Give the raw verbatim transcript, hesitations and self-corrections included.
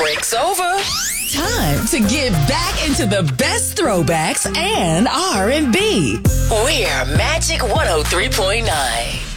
break's over. Time to get back into the best throwbacks and R and B. We're Magic one oh three point nine.